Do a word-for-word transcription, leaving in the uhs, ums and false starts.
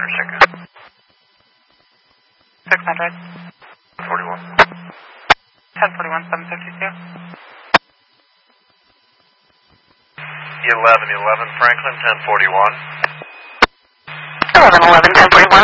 Second. six hundred. forty-one. ten forty-one, seven fifty-two. eleven eleven Franklin, ten forty-one. eleven eleven, ten forty-one.